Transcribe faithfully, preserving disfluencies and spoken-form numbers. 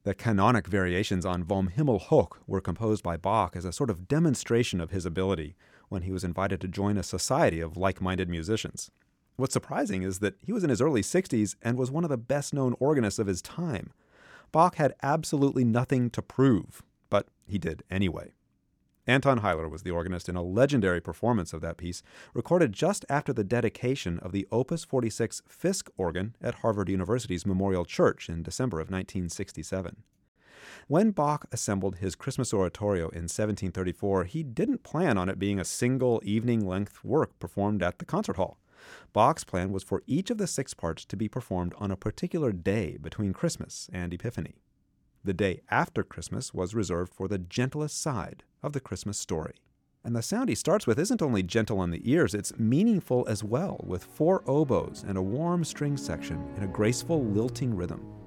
The canonic variations on Vom Himmel hoch were composed by Bach as a sort of demonstration of his ability when he was invited to join a society of like-minded musicians. What's surprising is that he was in his early sixties and was one of the best-known organists of his time. Bach had absolutely nothing to prove, but he did anyway. Anton Heiler was the organist in a legendary performance of that piece, recorded just after the dedication of the Opus forty-six Fisk organ at Harvard University's Memorial Church in December of nineteen sixty-seven. When Bach assembled his Christmas oratorio in seventeen thirty-four, he didn't plan on it being a single evening-length work performed at the concert hall. Bach's plan was for each of the six parts to be performed on a particular day between Christmas and Epiphany. The day after Christmas was reserved for the gentlest side of the Christmas story. And the sound he starts with isn't only gentle on the ears, it's meaningful as well, with four oboes and a warm string section in a graceful lilting rhythm.